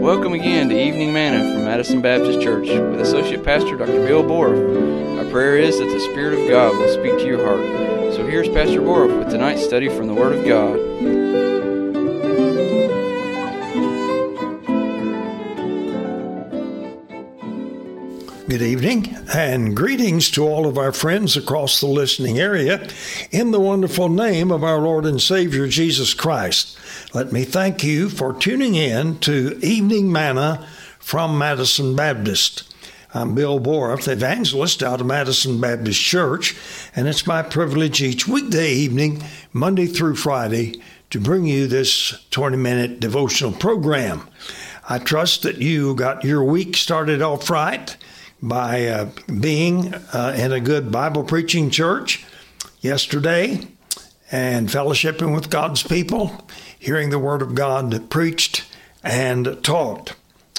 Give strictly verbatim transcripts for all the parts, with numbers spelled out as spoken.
Welcome again to Evening Manna from Madison Baptist Church with Associate Pastor Doctor Bill Boroff. Our prayer is that the Spirit of God will speak to your heart. So here's Pastor Boroff with tonight's study from the Word of God. Good evening and greetings to all of our friends across the listening area in the wonderful name of our Lord and Savior Jesus Christ. Let me thank you for tuning in to Evening Manna from Madison Baptist. I'm Bill Boroff, the evangelist out of Madison Baptist Church, and it's my privilege each weekday evening, Monday through Friday, to bring you this twenty-minute devotional program. I trust that you got your week started off right by uh, being uh, in a good Bible preaching church yesterday and fellowshipping with God's people, hearing the Word of God preached and taught.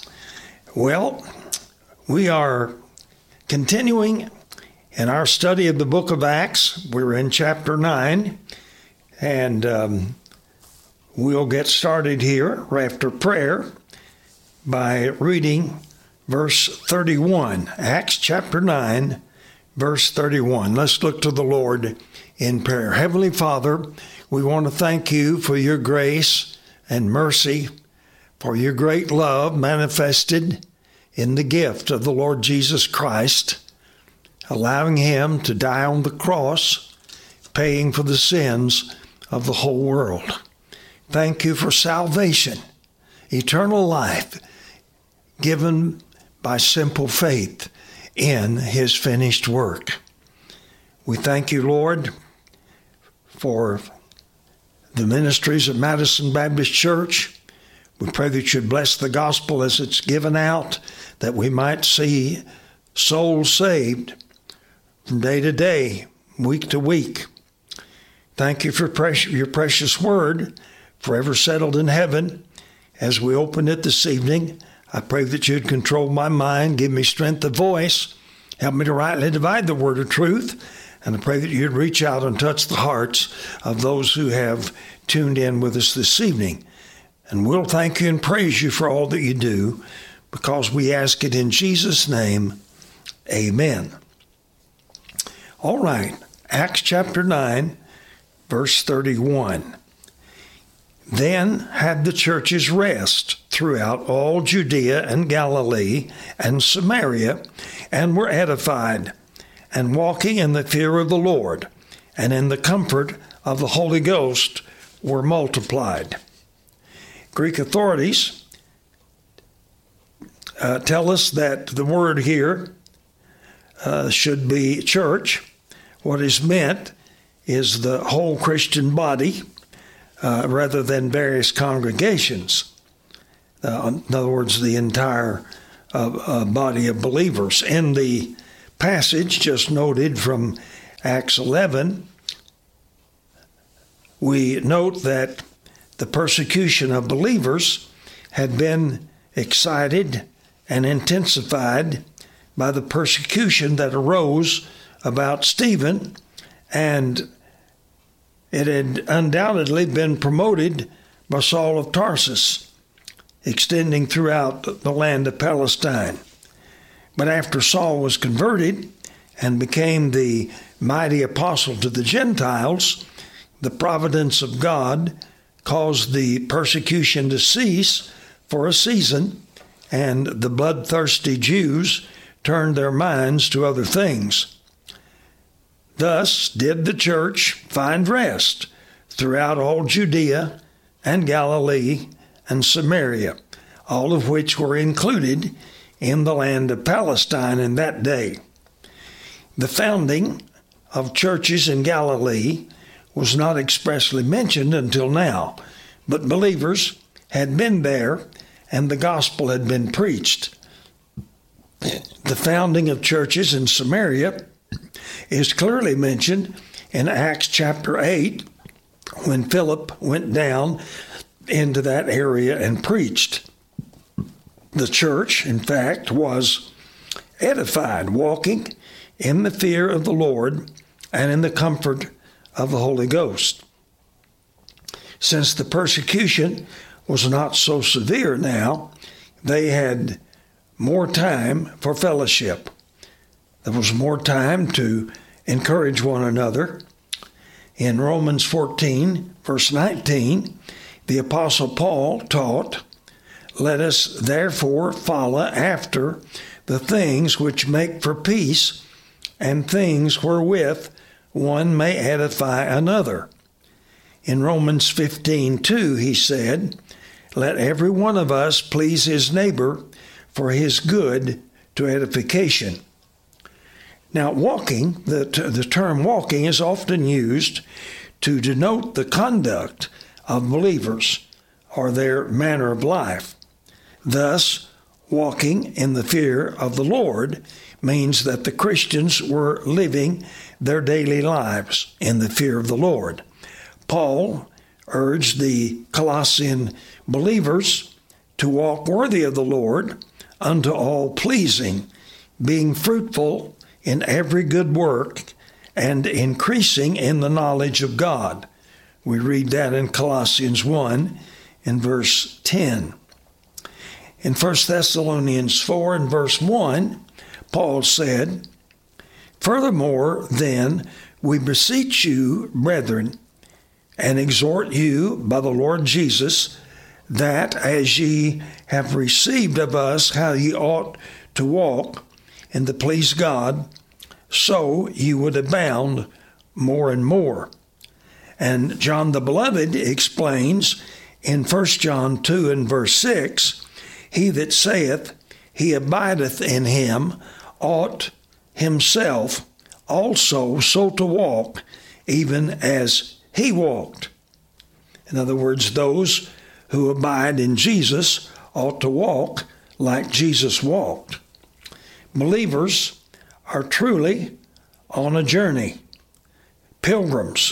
Well, we are continuing in our study of the book of Acts. We're in chapter nine, and um, we'll get started here after prayer by reading verse thirty-one, Acts chapter nine, verse thirty-one. Let's look to the Lord in prayer. Heavenly Father, we want to thank you for your grace and mercy, for your great love manifested in the gift of the Lord Jesus Christ, allowing him to die on the cross, paying for the sins of the whole world. Thank you for salvation, eternal life, given by simple faith in his finished work. We thank you, Lord, for the ministries of Madison Baptist Church. We pray that you'd bless the gospel as it's given out, that we might see souls saved from day to day, week to week. Thank you for precious, your precious word, forever settled in heaven. As we open it this evening, I pray that you'd control my mind, give me strength of voice, help me to rightly divide the word of truth, and I pray that you'd reach out and touch the hearts of those who have tuned in with us this evening. And we'll thank you and praise you for all that you do, because we ask it in Jesus' name. Amen. All right, Acts chapter nine, verse thirty-one. Then had the churches rest throughout all Judea and Galilee and Samaria, and were edified, and walking in the fear of the Lord, and in the comfort of the Holy Ghost were multiplied. Greek authorities uh, tell us that the word here uh, should be church. What is meant is the whole Christian body, Uh, rather than various congregations. Uh, in other words, the entire uh, uh, body of believers. In the passage just noted from Acts eleven, we note that the persecution of believers had been excited and intensified by the persecution that arose about Stephen, and it had undoubtedly been promoted by Saul of Tarsus, extending throughout the land of Palestine. But after Saul was converted and became the mighty apostle to the Gentiles, the providence of God caused the persecution to cease for a season, and the bloodthirsty Jews turned their minds to other things. Thus did the church find rest throughout all Judea and Galilee and Samaria, all of which were included in the land of Palestine in that day. The founding of churches in Galilee was not expressly mentioned until now, but believers had been there and the gospel had been preached. The founding of churches in Samaria is clearly mentioned in Acts chapter eight, when Philip went down into that area and preached. The church, in fact, was edified, walking in the fear of the Lord and in the comfort of the Holy Ghost. Since the persecution was not so severe now, they had more time for fellowship. There was more time to encourage one another. In Romans fourteen, verse nineteen, the Apostle Paul taught, "Let us therefore follow after the things which make for peace, and things wherewith one may edify another." In Romans fifteen two, he said, "Let every one of us please his neighbor for his good to edification." Now, walking, the, the term walking is often used to denote the conduct of believers or their manner of life. Thus, walking in the fear of the Lord means that the Christians were living their daily lives in the fear of the Lord. Paul urged the Colossian believers to walk worthy of the Lord unto all pleasing, being fruitful in every good work and increasing in the knowledge of God. We read that in Colossians one in verse ten. In First Thessalonians four and verse one, Paul said, "Furthermore, then, we beseech you, brethren, and exhort you by the Lord Jesus, that as ye have received of us how ye ought to walk and to please God, so ye would abound more and more." And John the Beloved explains in First John two and verse six, "He that saith he abideth in him ought himself also so to walk, even as he walked." In other words, those who abide in Jesus ought to walk like Jesus walked. Believers are truly on a journey, pilgrims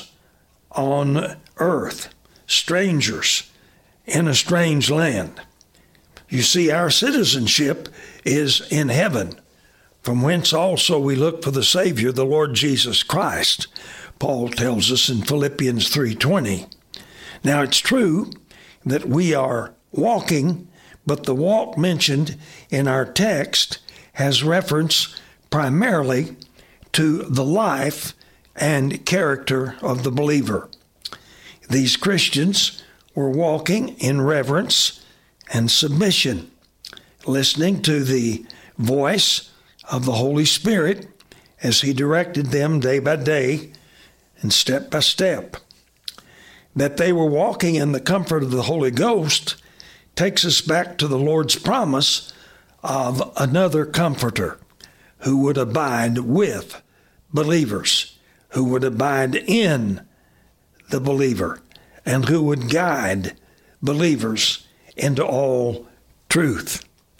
on earth, strangers in a strange land. You see, our citizenship is in heaven, from whence also we look for the Savior, the Lord Jesus Christ, Paul tells us in Philippians three twenty. Now, it's true that we are walking, but the walk mentioned in our text has reference primarily to the life and character of the believer. These Christians were walking in reverence and submission, listening to the voice of the Holy Spirit as he directed them day by day and step by step. That they were walking in the comfort of the Holy Ghost takes us back to the Lord's promise of another comforter who would abide with believers, who would abide in the believer, and who would guide believers into all truth.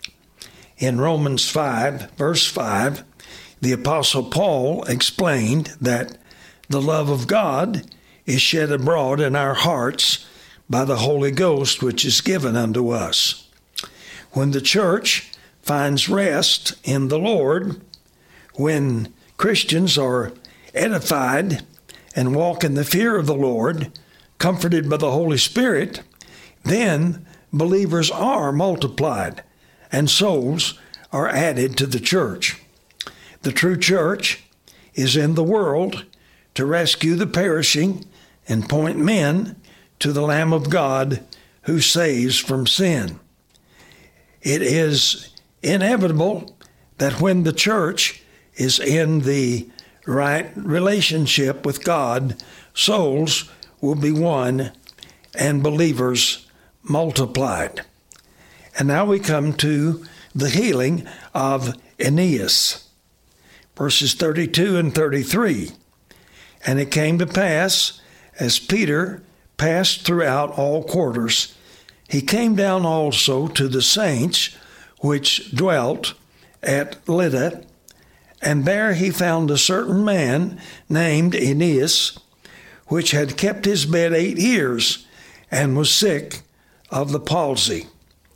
In Romans five, verse five, the Apostle Paul explained that the love of God is shed abroad in our hearts by the Holy Ghost, which is given unto us. When the church finds rest in the Lord, when Christians are edified and walk in the fear of the Lord, comforted by the Holy Spirit, then believers are multiplied and souls are added to the church. The true church is in the world to rescue the perishing and point men to the Lamb of God who saves from sin. It is inevitable that when the church is in the right relationship with God, souls will be won and believers multiplied. And now we come to the healing of Aeneas, verses thirty-two and thirty-three. And it came to pass, as Peter passed throughout all quarters, he came down also to the saints which dwelt at Lydda, and there he found a certain man named Aeneas, which had kept his bed eight years, and was sick of the palsy.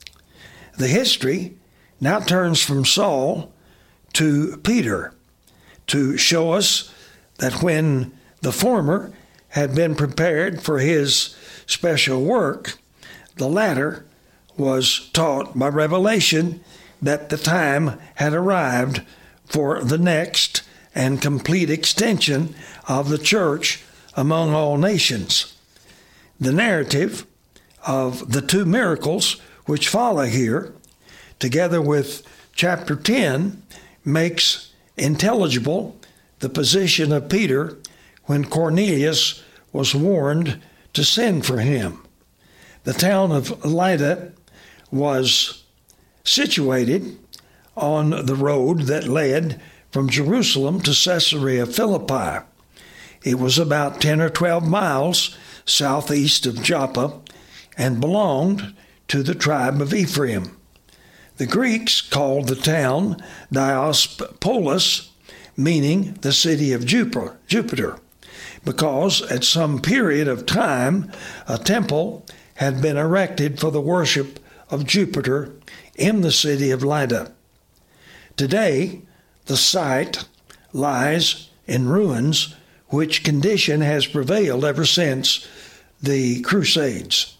The history now turns from Saul to Peter to show us that when the former had been prepared for his special work, the latter was taught by revelation that the time had arrived for the next and complete extension of the church among all nations. The narrative of the two miracles which follow here, together with chapter ten, makes intelligible the position of Peter when Cornelius was warned to send for him. The town of Lydda was situated on the road that led from Jerusalem to Caesarea Philippi. It was about ten or twelve miles southeast of Joppa and belonged to the tribe of Ephraim. The Greeks called the town Diospolis, meaning the city of Jupiter, because at some period of time a temple had been erected for the worship of Jupiter in the city of Lydda. Today, the site lies in ruins, which condition has prevailed ever since the Crusades.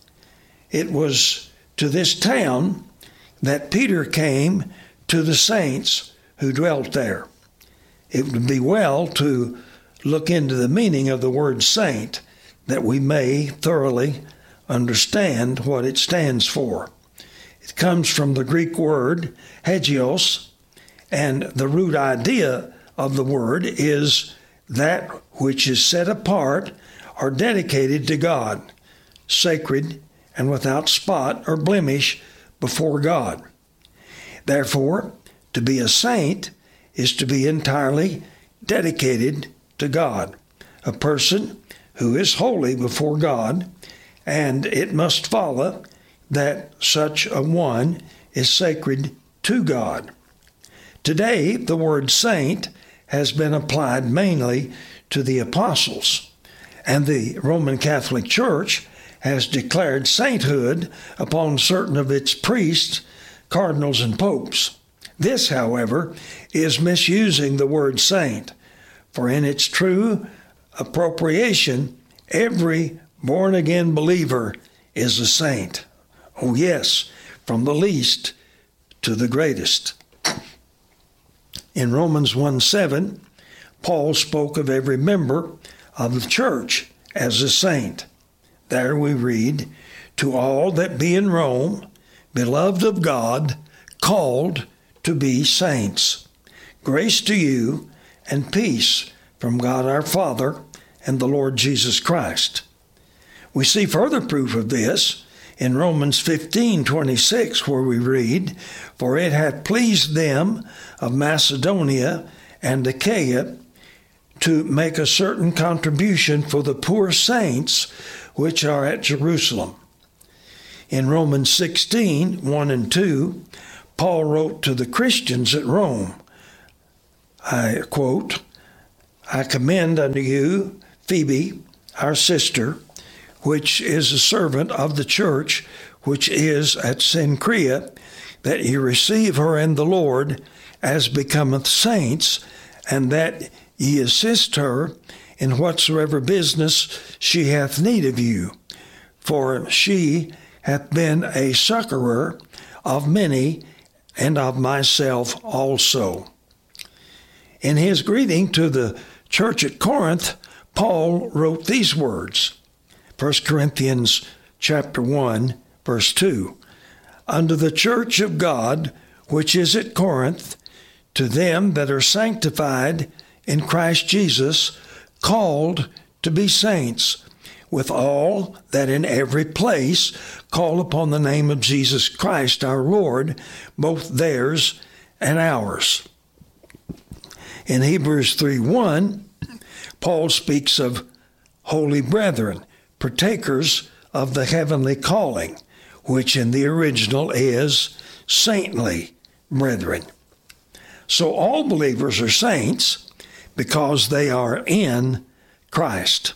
It was to this town that Peter came to the saints who dwelt there. It would be well to look into the meaning of the word saint, that we may thoroughly understand what it stands for. It comes from the Greek word hagios, and the root idea of the word is that which is set apart or dedicated to God, sacred and without spot or blemish before God. Therefore, to be a saint is to be entirely dedicated to God, a person who is holy before God, and it must follow that such a one is sacred to God. Today, the word saint has been applied mainly to the apostles, and the Roman Catholic Church has declared sainthood upon certain of its priests, cardinals, and popes. This, however, is misusing the word saint, for in its true appropriation, every born-again believer is a saint. Oh yes, from the least to the greatest. In Romans one seven, Paul spoke of every member of the church as a saint. There we read, "To all that be in Rome, beloved of God, called to be saints. Grace to you and peace from God our Father and the Lord Jesus Christ." We see further proof of this in Romans fifteen twenty-six, where we read, "For it hath pleased them of Macedonia and Achaia to make a certain contribution for the poor saints which are at Jerusalem." In Romans sixteen one and two, Paul wrote to the Christians at Rome, I quote, "I commend unto you Phoebe, our sister, which is a servant of the church which is at Cenchrea, that ye receive her in the Lord as becometh saints, and that ye assist her in whatsoever business she hath need of you. For she hath been a succorer of many, and of myself also." In his greeting to the church at Corinth, Paul wrote these words, First Corinthians chapter one, verse two, "Unto the church of God, which is at Corinth, to them that are sanctified in Christ Jesus, called to be saints, with all that in every place call upon the name of Jesus Christ our Lord, both theirs and ours." In Hebrews three one, Paul speaks of holy brethren, partakers of the heavenly calling, which in the original is saintly brethren. So all believers are saints because they are in Christ.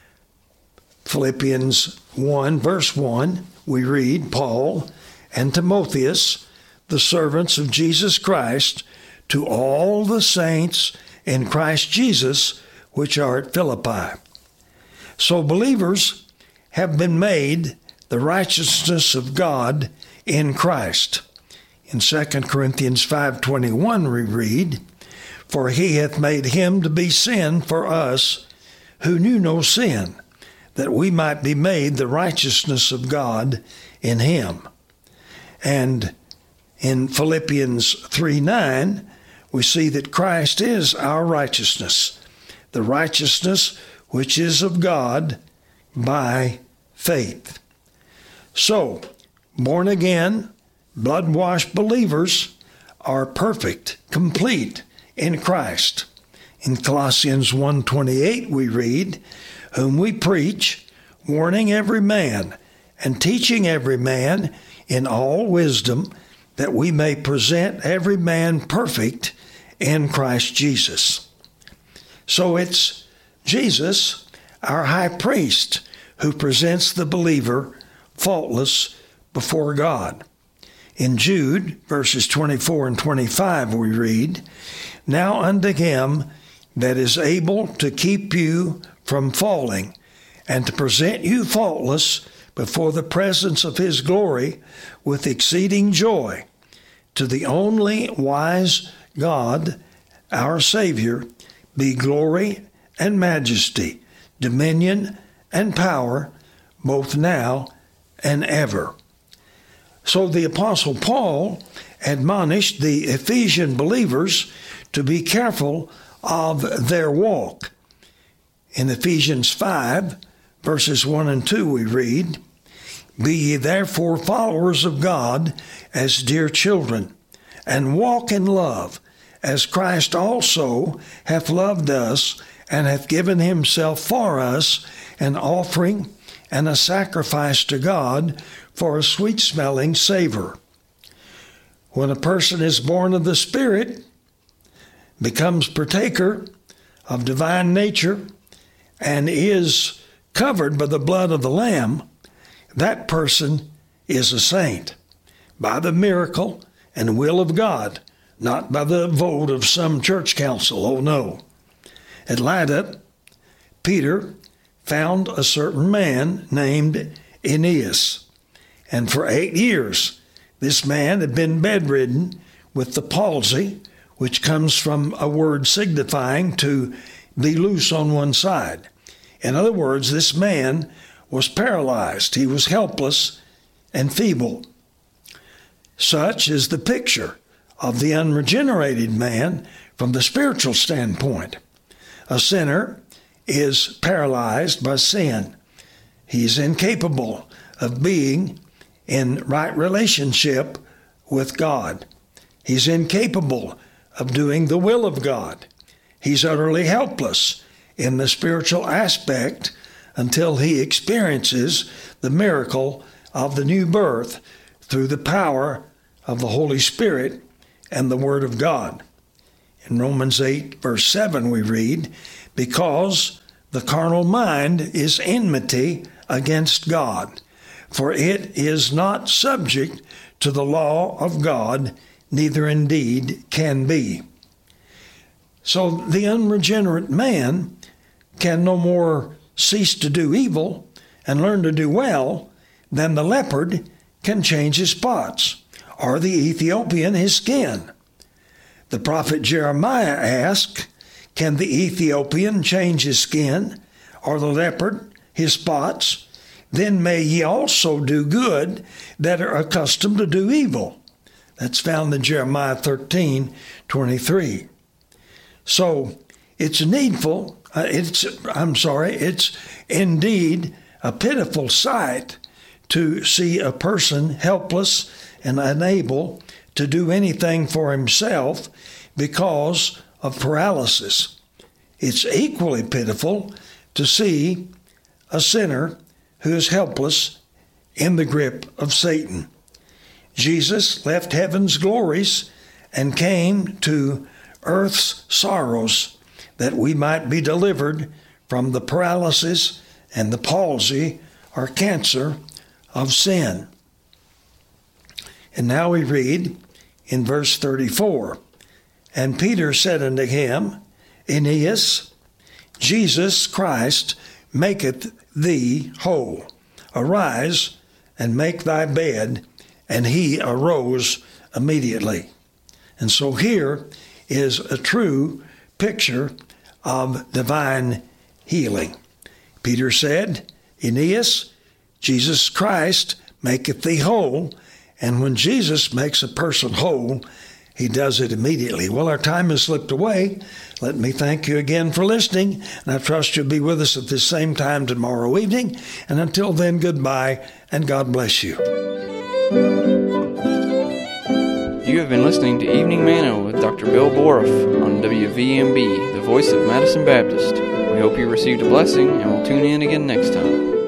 Philippians one, verse one, we read, "Paul and Timotheus, the servants of Jesus Christ, to all the saints in Christ Jesus, which are at Philippi." So believers have been made the righteousness of God in Christ. In Second Corinthians five twenty-one we read, "For he hath made him to be sin for us who knew no sin, that we might be made the righteousness of God in him." And in Philippians three nine, we see that Christ is our righteousness, the righteousness which is of God by faith. So, born again, blood-washed believers are perfect, complete in Christ. In Colossians one twenty-eight we read, "Whom we preach, warning every man, and teaching every man in all wisdom, that we may present every man perfect in Christ Jesus." So it's Jesus, our high priest, who presents the believer faultless before God. In Jude, verses twenty-four and twenty-five, we read, "Now unto him that is able to keep you from falling, and to present you faultless before the presence of his glory with exceeding joy, to the only wise God, our Savior, be glory and majesty, dominion and power, both now and ever." So the Apostle Paul admonished the Ephesian believers to be careful of their walk. In Ephesians five, verses one and two, we read, "Be ye therefore followers of God as dear children, and walk in love, as Christ also hath loved us, and hath given himself for us, an offering and a sacrifice to God for a sweet-smelling savor." When a person is born of the Spirit, becomes partaker of divine nature, and is covered by the blood of the Lamb, that person is a saint by the miracle and will of God, not by the vote of some church council. Oh no. At Lydda, Peter found a certain man named Aeneas, and for eight years this man had been bedridden with the palsy, which comes from a word signifying to be loose on one side. In other words, this man was paralyzed. He was helpless and feeble. Such is the picture of the unregenerated man from the spiritual standpoint. A sinner is paralyzed by sin. He's incapable of being in right relationship with God. He's incapable of doing the will of God. He's utterly helpless in the spiritual aspect until he experiences the miracle of the new birth through the power of the Holy Spirit and the Word of God. In Romans eight, verse seven, we read, "Because the carnal mind is enmity against God, for it is not subject to the law of God, neither indeed can be." So the unregenerate man can no more cease to do evil and learn to do well than the leopard can change his spots, or the Ethiopian his skin. The prophet Jeremiah asked, "Can the Ethiopian change his skin, or the leopard his spots? Then may ye also do good that are accustomed to do evil." That's found in Jeremiah thirteen twenty-three. So it's needful, uh, it's, I'm sorry, it's indeed a pitiful sight to see a person helpless and unable to do anything for himself because of paralysis. It's equally pitiful to see a sinner who is helpless in the grip of Satan. Jesus left heaven's glories and came to earth's sorrows that we might be delivered from the paralysis and the palsy or cancer of sin. And now we read in verse thirty-four, "And Peter said unto him, Aeneas, Jesus Christ maketh thee whole. Arise and make thy bed. And he arose immediately. And so here is a true picture of divine healing. Peter said, Aeneas, Jesus Christ maketh thee whole. And when Jesus makes a person whole, he does it immediately. Well, our time has slipped away. Let me thank you again for listening, and I trust you'll be with us at this same time tomorrow evening. And until then, goodbye, and God bless you. You have been listening to Evening Manna with Doctor Bill Boroff on W V M B, the voice of Madison Baptist. We hope you received a blessing, and will tune in again next time.